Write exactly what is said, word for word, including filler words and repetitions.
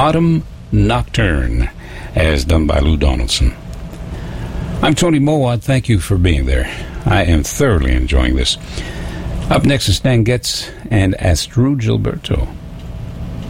Autumn Nocturne, as done by Lou Donaldson. I'm Tony Mowat. Thank you for being there. I am thoroughly enjoying this. Up next is Stan Getz and Astrud Gilberto.